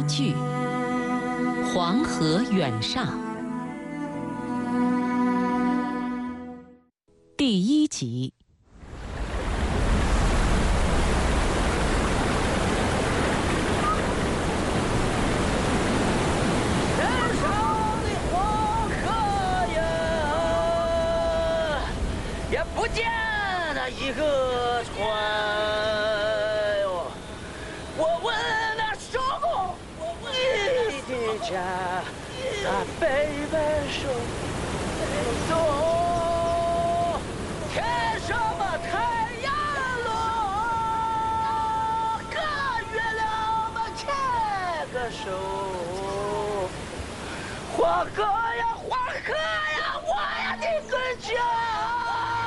剧《黄河远上》第1集。 天上的黄河呀，也不见那一个船哟。我问那手工，你的家，那北边手走，天上把太阳落，个月亮把牵个手。黄河呀，